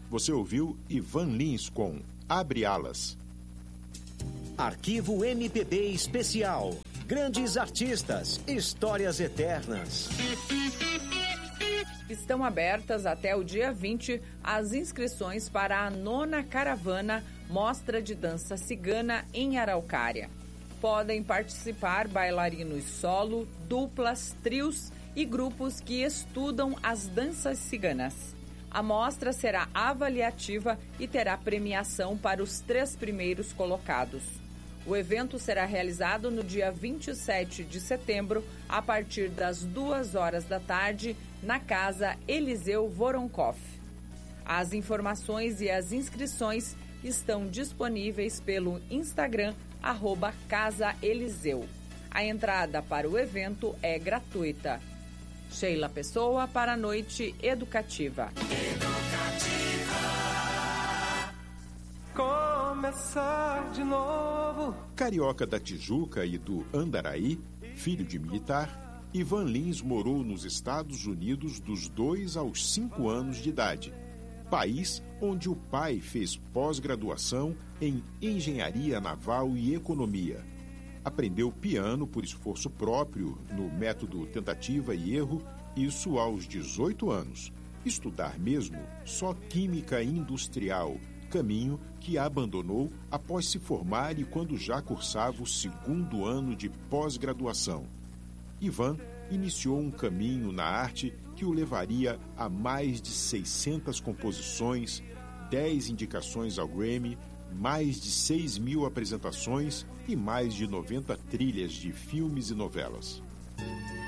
Você ouviu Ivan Lins com Abre Alas. Arquivo MPB Especial. Grandes artistas, histórias eternas. Estão abertas até o dia 20 as inscrições para a 9ª Caravana Mostra de Dança Cigana em Araucária. Podem participar bailarinos solo, duplas, trios e grupos que estudam as danças ciganas. A mostra será avaliativa e terá premiação para os 3 primeiros colocados. O evento será realizado no dia 27 de setembro, a partir das 2h da tarde, na Casa Eliseu Voronkov. As informações e as inscrições estão disponíveis pelo Instagram, @Casa Eliseu. A entrada para o evento é gratuita. Sheila Pessoa para a Noite Educativa. Começar de novo. Carioca da Tijuca e do Andaraí, filho de militar, Ivan Lins morou nos Estados Unidos dos 2 aos 5 anos de idade, país onde o pai fez pós-graduação em Engenharia Naval e Economia. Aprendeu piano por esforço próprio no método tentativa e erro, isso aos 18 anos. Estudar mesmo só Química Industrial, caminho que abandonou após se formar e quando já cursava o 2º ano de pós-graduação. Ivan iniciou um caminho na arte que o levaria a mais de 600 composições, 10 indicações ao Grammy, mais de 6.000 apresentações e mais de 90 trilhas de filmes e novelas.